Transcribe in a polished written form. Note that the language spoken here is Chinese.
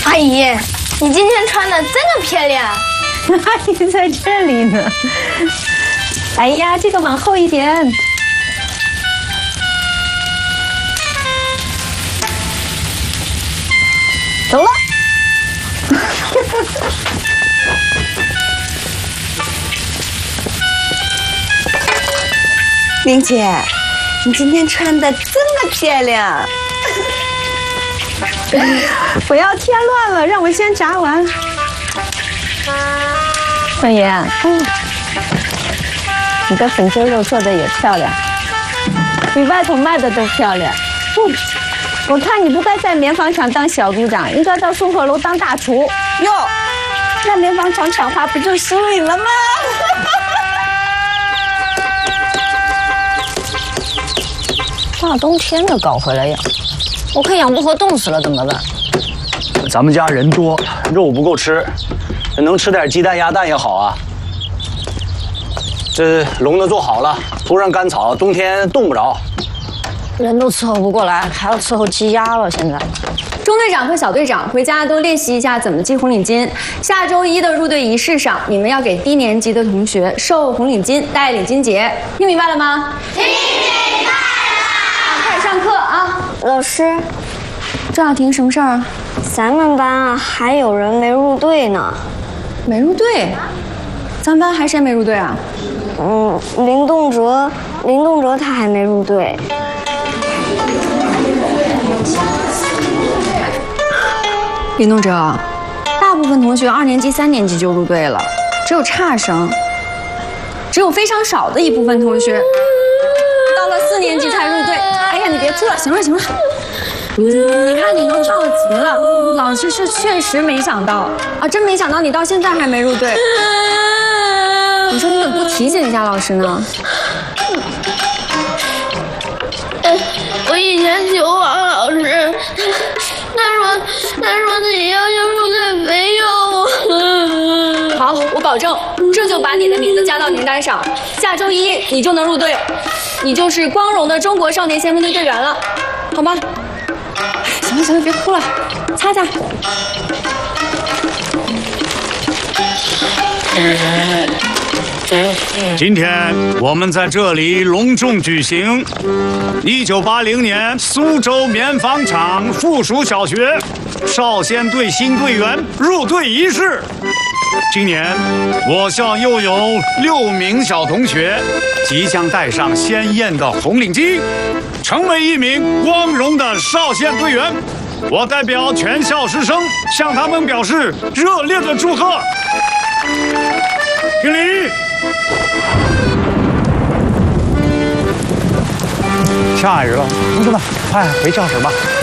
阿姨，你今天穿的真的漂亮。 阿姨在这里呢。哎呀，这个往后一点。走了。 玲姐，你今天穿的这么漂亮。 不要添乱了，让我先炸完。凤爷，你的粉蒸肉做的也漂亮，比外头卖的都漂亮。我看你不该在棉纺厂当小组长，应该到送货楼当大厨。 哟，那棉纺厂厂花不就失礼了吗？ 大冬天的搞回来养，我看养不活冻死了怎么办？ 咱们家人多，肉不够吃，能吃点鸡蛋鸭蛋也好啊。这笼子做好了，铺上干草，冬天冻不着。 人都伺候不过来，还要伺候鸡鸭了。现在， 中队长和小队长回家都练习一下怎么系红领巾。下周一的入队仪式上，你们要给低年级的同学授红领巾，戴领巾节，听明白了吗？听明白了。开始上课啊！ 老师， 赵雅婷，什么事儿啊？ 咱们班啊还有人没入队呢。 没入队？咱班还谁没入队啊？ 林动哲他还没入队。 林动哲，大部分同学2年级、3年级就入队了，只有差生，只有非常少的一部分同学到了4年级才入队。哎呀，你别哭了，行了行了。你看你都着急了，老师是确实没想到啊，真没想到你到现在还没入队。你说你怎么不提醒一下老师呢？ 我以前求王老师，他说自己要求入队费用。 好，我保证这就把你的名字加到名单上，下周一你就能入队，你就是光荣的中国少年先锋队队员了，好吗？行了行了，别哭了，擦擦。 今天我们在这里隆重举行1980年苏州棉纺厂附属小学少先队新队员入队仪式。今年我校又有6名小同学即将戴上鲜艳的红领巾，成为一名光荣的少先队员。我代表全校师生向他们表示热烈的祝贺。敬礼。 下雨了，同学们，快回教室吧。